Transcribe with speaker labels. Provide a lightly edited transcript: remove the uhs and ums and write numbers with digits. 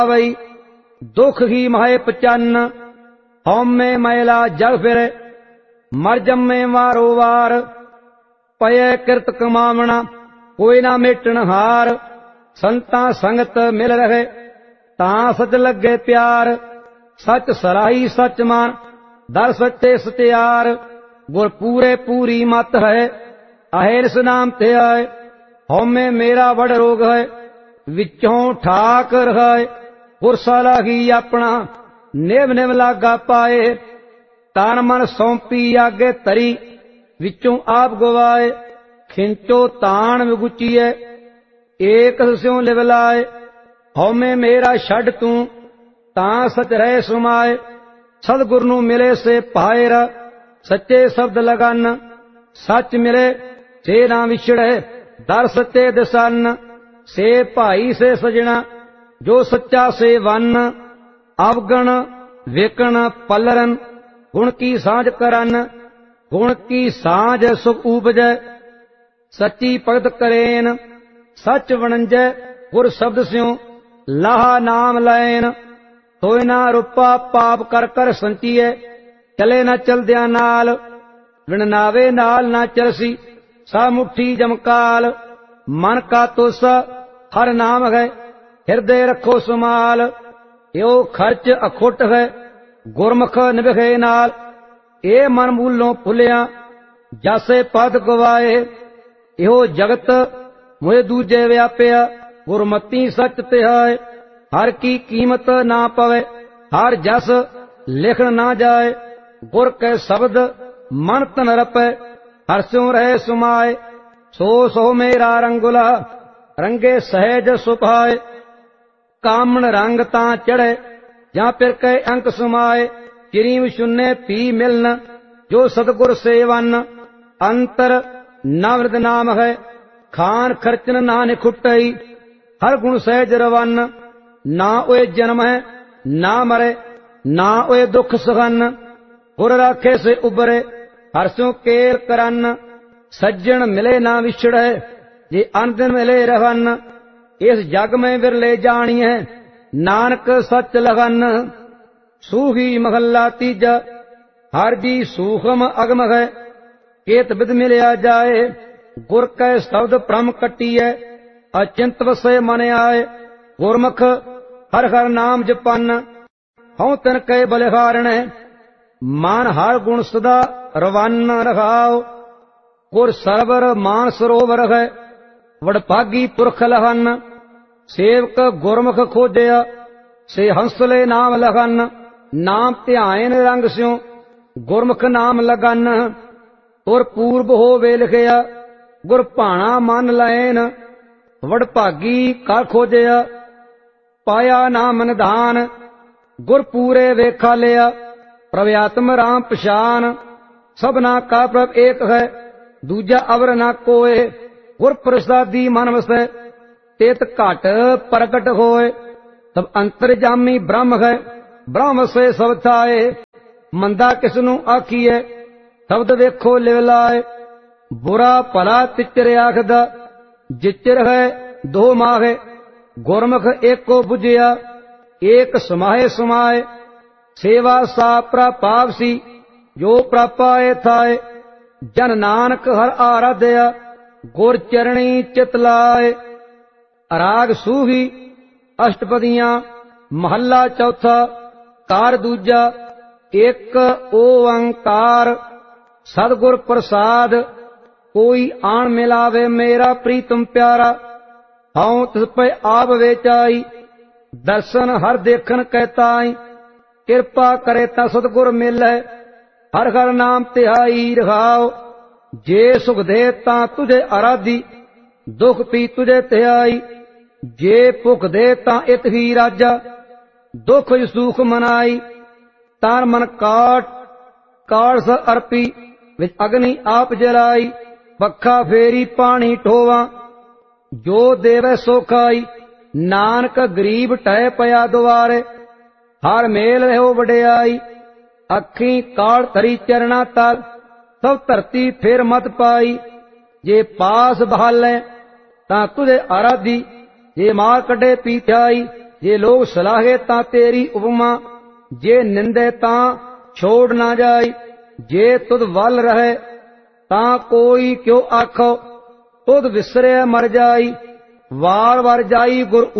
Speaker 1: आवई दुख ही माहे पचन्न हौमे मैला जग फिरे मर जम्मे वारो वार पये किरत कमावना कोई ना मेटन हार संतां संगत मिल रहे तां सच लगे प्यार सच सराही सच मान दर सच्चे सत्यार गुर पूरे पूरी मत है अहेरस नाम ते आए हौमे मेरा बड़ रोग है विचों ठाक रहाए गुर सलाही अपना निव निव लागा पाए तान मन सौंपी आगे तरी विचों आप गवाए खिंचो तान विगुचीए एक स्यों लिव लाए हौमे मेरा छड़ तू तां सच रहे सुमाए सतगुर नू मिले से पाएर सच्चे शब्द लगन सच मिले से ना विछड़े दर सच्चे दिसन से भाई से सजना जो सच्चा से वन अवगण वेकण पलरन गुण की साझ करन गुण की साझ सुख उपजै सच्ची भगत करेन सच वणंजै गुर शब्द स्यों लाहा नाम लैन होए ना रूपा पाप कर कर संचीए चले न चलद्या नाल विण नावे नाल ना चलसी सा मुट्ठी जमकाल मन का तोसा हर नाम है हृदय रखो सुमाल यो खर्च अखुट है गुरमुख निभे नाल ए मन मूलों भुलिया जासे पद गवाए यो जगत मोए दूजे व्यापिया गुरमती सच तिहाए हर की कीमत ना पवे हर जस लिखण ना जाए गुर के शब्द मन तन रपे हर स्यों रहे सुमाए सो सो मेरा रंगुला रंगे सहज सुभाए कामन रंग ता चढ़े जा फिर के अंक सुमाए किरीम शून्य पी मिलन जो सतगुर सेवन अंतर नवृद नाम है खान खर्चन ना निखुटई हर गुण सहज रवन ना ओए जन्म है ना मरे ना ओए दुख सहन गुर राखे से उबरे हर स्यों केर करन सज्जन मिले ना विछड़े जे अनदिन मिले रहन इस जग में विरले जानी है नानक सच लगन सूही महला तीजा हर जी सूखम अगम है केत विद मिलया जाए गुर कै शब्द प्रम कटिए अचिंत वसे मन आए गुरमुख हर हर नाम जपन हूं तिन कै बलिहारण मान हर गुण सदा रवान रखाओ गुर सरवर मान सरोवर है वडभागी पुरख लहन सेवक गुरमुख खोजया से हंसले नाम लगन नाम ध्यान रंग स्यों गुरमुख नाम लगन तुर पूर्व होवे लिखया गुर भाणा मन लैन वडभागी कर खोजया पाया नाम निधान गुर पूरे वेखा लिया प्रव्यात्म राम पछान सबना का प्रभ एक है दूजा अवर ना कोय गुर प्रसादी मन वसै तेत घट प्रगट होए तब अंतरजामी ब्रह्म है ब्रह्म से सब थाए मंदा किसनू आखिए शब्द वेखो लिव लाए बुरा भला तिचर आखदा जिचर है दो माहे गुरमुख एको बुझिया एक समाहे समाए सेवा सा प्रपावसी जो प्रपाए थाए जन नानक हर आराध्या गुर चरणी चित लाए राग सूही अष्टपदियां महला चौथा कार दूजा एक ओंकार सदगुर प्रसाद कोई आन मिलावे मेरा प्रीतम प्यारा हूं तिस पे आप वेचाई दर्शन हर देखन कहताई कृपा करे ता सतगुर मिलै हर हर नाम तिहाई रखाओ जे सुख दे ता तुझे आराधी दुख पी तुझे तिहाई जे भुख दे ता इत ही राजा दुख सुख मनाई तार मन काट काट स अर्पी विच अग्नि आप जलाई पखा फेरी पानी ठोवा जो देवे सो खाई नानक गरीब टह पया दुआरे हर मेल रहो वडियाई अखी काल धरी चरना तर सब धरती फिर मत पाई जे पास बहाले ता तुझे आराधी जे मार कटे पीछाई ਜੇ ਲੋਗ ਸਲਾਹੇ ਤਾਂ ਤੇਰੀ ਉਪਮਾ, ਜੇ ਨਿੰਦੇ ਤਾਂ ਛੋੜ ਨਾ ਜਾਈ। ਜੇ ਤੁਧ ਵੱਲ ਰਹੇ ਤਾਂ ਕੋਈ ਕਿਉ ਆਖੋ, ਤੁਧ ਵਿਸਰਿਆ ਮਰ ਜਾਈ। ਵਾਰ ਵਾਰ ਜਾਈ ਗੁਰ